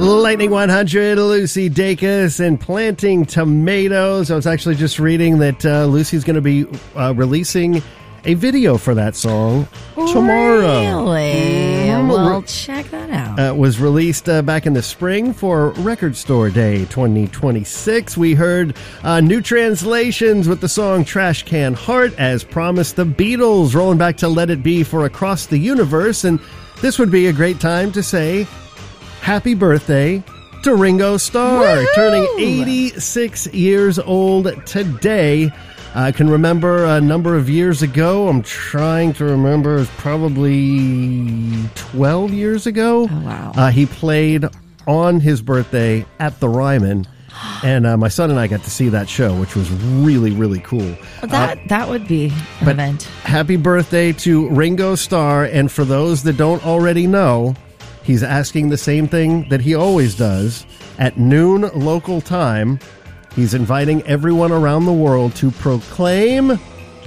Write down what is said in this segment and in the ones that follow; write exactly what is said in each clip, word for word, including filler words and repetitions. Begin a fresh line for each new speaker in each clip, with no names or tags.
Lightning one hundred, Lucy Dacus, and Planting Tomatoes. I was actually just reading that uh, Lucy's going to be uh, releasing a video for that song tomorrow.
Really?
Mm-hmm.
Well, check that out.
Uh, it was released uh, back in the spring for Record Store Day twenty twenty-six. We heard uh, new translations with the song Trash Can Heart. As promised, the Beatles rolling back to Let It Be for Across the Universe. And this would be a great time to say happy birthday to Ringo Starr,
Woo-hoo!
turning eighty-six years old today. I can remember a number of years ago, I'm trying to remember, it was probably twelve years ago.
Oh, wow.
Uh, he played on his birthday at the Ryman, and uh, my son and I got to see that show, which was really, really cool.
Well, that,
uh,
that would be an event.
Happy birthday to Ringo Starr, and for those that don't already know, he's asking the same thing that he always does at noon local time. He's inviting everyone around the world to proclaim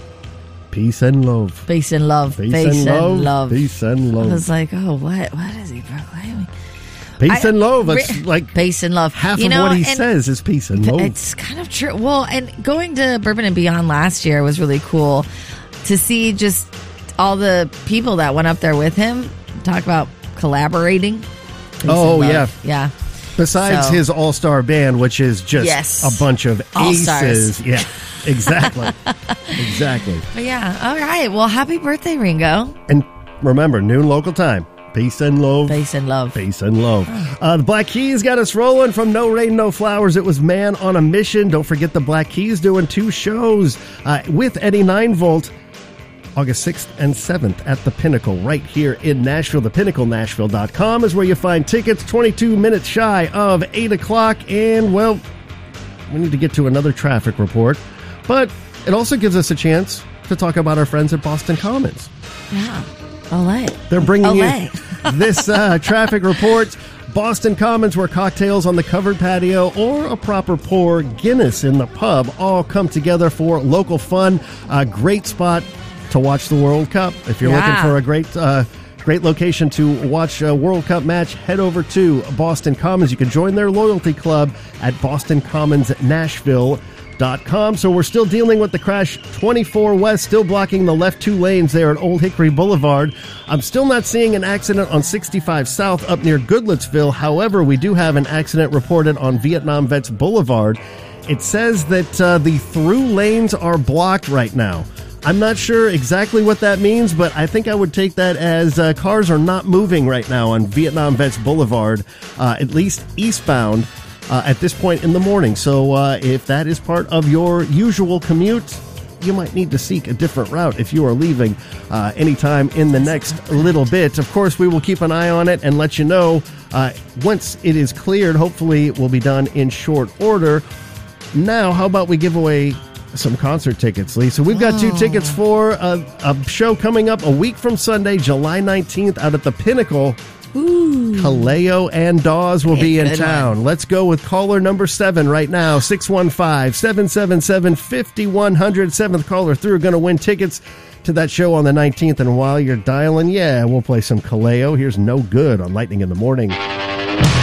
peace and love.
Peace and love.
Peace,
Peace
and,
and
love.
love.
Peace and love.
I was like, oh, what? What is he proclaiming?
Peace
I,
and love. It's like
peace and love.
Half
you
of
know,
what he says is peace and love.
It's kind of true. Well, and going to Bourbon and Beyond last year was really cool to see just all the people that went up there with him talk about collaborating. Peace
oh,
and
yeah.
love. Yeah.
Besides
so,
his all-star band, which is just
yes.
a bunch of
All-stars.
aces. Yeah, exactly. exactly.
But yeah. All right. Well, happy birthday, Ringo.
And remember, noon local time. Peace and love.
Peace and love.
Peace and love. Uh, the Black Keys got us rolling from No Rain, No Flowers. It was Man on a Mission. Don't forget the Black Keys doing two shows uh, with Eddie nine volt. August sixth and seventh at the Pinnacle right here in Nashville. The Pinnacle Nashville dot com is where you find tickets. twenty-two minutes shy of eight o'clock. And, well, we need to get to another traffic report. But it also gives us a chance to talk about our friends at Boston Commons.
Yeah. Olay.
They're bringing
Olay.
you this uh, traffic report. Boston Commons, where cocktails on the covered patio or a proper pour, Guinness in the pub, all come together for local fun. A great spot to watch the World Cup. If you're
yeah.
looking for a great uh, great location to watch a World Cup match, head over to Boston Commons. You can join their loyalty club at boston commons nashville dot com. So we're still dealing with the crash. twenty-four West still blocking the left two lanes there at Old Hickory Boulevard. I'm still not seeing an accident on sixty-five South up near Goodlettsville. However, we do have an accident reported on Vietnam Vets Boulevard. It says that uh, the through lanes are blocked right now. I'm not sure exactly what that means, but I think I would take that as uh, cars are not moving right now on Vietnam Vets Boulevard, uh, at least eastbound, uh, at this point in the morning. So uh, if that is part of your usual commute, you might need to seek a different route if you are leaving uh, anytime in the next little bit. Of course, we will keep an eye on it and let you know uh, once it is cleared. Hopefully, it will be done in short order. Now, how about we give away some concert tickets, Lisa? We've got two
oh.
tickets for a, a show coming up a week from Sunday, July nineteenth, out at the Pinnacle.
Ooh.
Kaleo and Dawes will
Hey,
be in
good
town.
one.
Let's go with caller number seven right now, six one five, seven seven seven, five one zero zero. Seventh caller through, going to win tickets to that show on the nineteenth. And while you're dialing, yeah, we'll play some Kaleo. Here's No Good on Lightning in the Morning.